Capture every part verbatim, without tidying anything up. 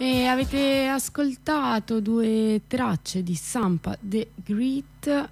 E avete ascoltato due tracce di Sampa The Great, eh,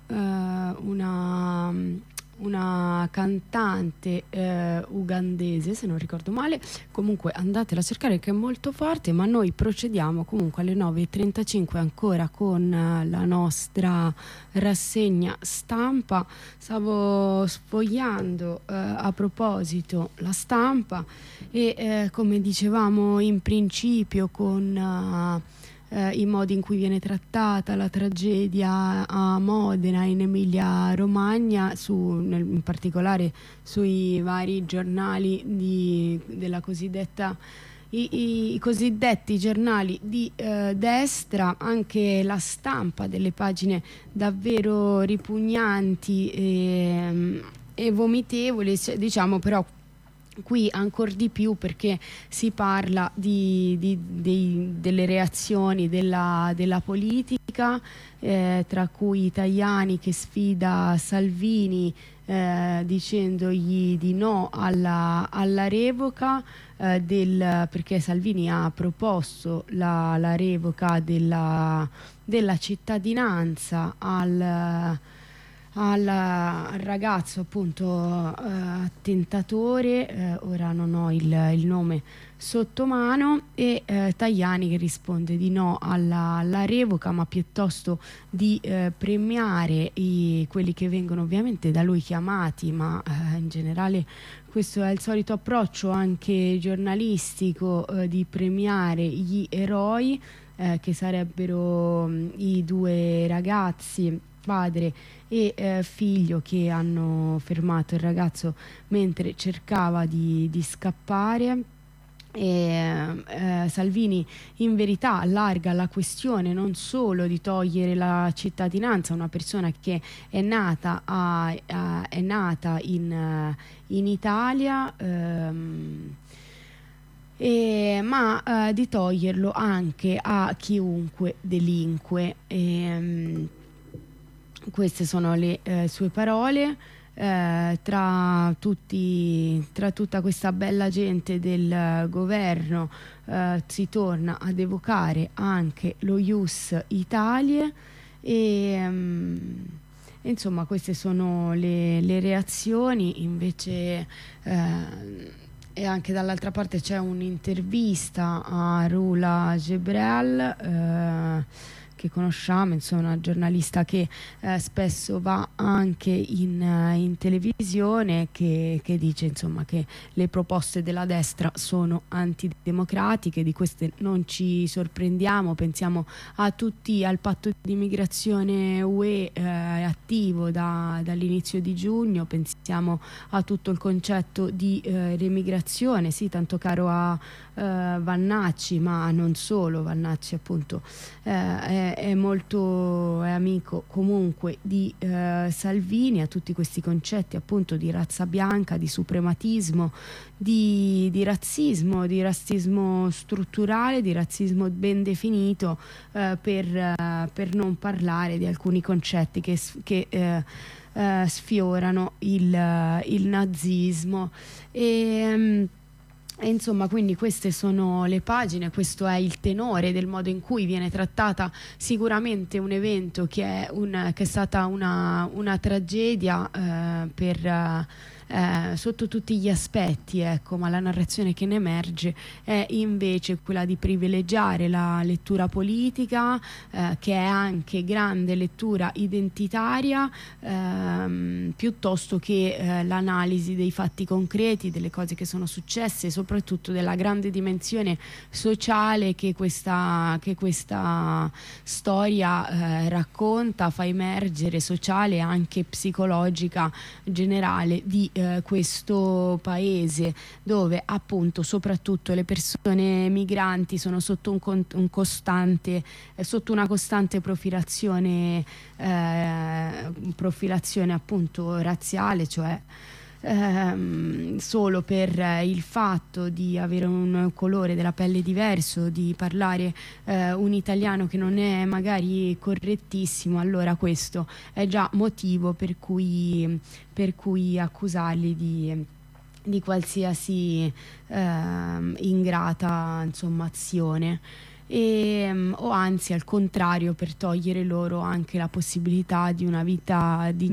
una, una cantante eh, ugandese, se non ricordo male. Comunque andatela a cercare, che è molto forte. Ma noi procediamo comunque alle nove e trentacinque ancora con eh, la nostra rassegna stampa. Stavo sfogliando eh, a proposito la stampa e eh, come dicevamo in principio, con uh, eh, i modi in cui viene trattata la tragedia a Modena, in Emilia Romagna, su, nel, in particolare sui vari giornali di, della cosiddetta I, i, i cosiddetti giornali di eh, destra, anche la stampa, delle pagine davvero ripugnanti e, e vomitevoli, diciamo, però qui ancora di più, perché si parla di, di, di, delle reazioni della, della politica, eh, tra cui Tajani che sfida Salvini eh, dicendogli di no alla, alla revoca, eh, del, perché Salvini ha proposto la, la revoca della, della cittadinanza al al, al ragazzo, appunto, eh, attentatore, eh, ora non ho il, il nome sotto mano, e eh, Tajani che risponde di no alla, alla revoca, ma piuttosto di eh, premiare i, quelli che vengono ovviamente da lui chiamati, ma eh, in generale questo è il solito approccio anche giornalistico, eh, di premiare gli eroi, eh, che sarebbero mh, i due ragazzi, padre e eh, figlio, che hanno fermato il ragazzo mentre cercava di, di scappare. E, eh, Salvini in verità allarga la questione non solo di togliere la cittadinanza a una persona che è nata, a, a, è nata in, in Italia, ehm, e, ma eh, di toglierlo anche a chiunque delinque. E, queste sono le eh, sue parole. Eh, tra, tutti, tra tutta questa bella gente del eh, governo eh, si torna ad evocare anche lo Ius Italie e, um, insomma, queste sono le, le reazioni. Invece eh, e anche dall'altra parte c'è un'intervista a Rula Gebrel, eh, che conosciamo, insomma, una giornalista che eh, spesso va anche in, uh, in televisione, che, che dice, insomma, che le proposte della destra sono antidemocratiche. Di queste non ci sorprendiamo, pensiamo a tutti, al patto di migrazione U E eh, attivo da, dall'inizio di giugno, pensiamo a tutto il concetto di eh, remigrazione, sì, tanto caro a eh, Vannacci, ma non solo. Vannacci, appunto, eh, è è molto è amico comunque di eh, Salvini, a tutti questi concetti, appunto, di razza bianca, di suprematismo, di, di razzismo, di razzismo strutturale, di razzismo ben definito, eh, per, eh, per non parlare di alcuni concetti che, che eh, eh, sfiorano il, il nazismo. E, E insomma, quindi queste sono le pagine, questo è il tenore del modo in cui viene trattata sicuramente un evento che è, un, che è stata una, una tragedia eh, per, eh, sotto tutti gli aspetti, ecco, ma la narrazione che ne emerge è invece quella di privilegiare la lettura politica, eh, che è anche grande lettura identitaria, ehm, piuttosto che eh, l'analisi dei fatti concreti, delle cose che sono successe, soprattutto della grande dimensione sociale che questa, che questa storia eh, racconta, fa emergere, sociale e anche psicologica generale di eh, questo paese, dove appunto soprattutto le persone migranti sono sotto un, con, un costante eh, sotto una costante profilazione eh, profilazione appunto razziale, cioè Ehm, solo per eh, il fatto di avere un colore della pelle diverso, di parlare eh, un italiano che non è magari correttissimo, allora questo è già motivo per cui, per cui accusarli di, di qualsiasi eh, ingrata, insomma, azione. e, mm, o anzi al contrario per togliere loro anche la possibilità di una vita dignitosa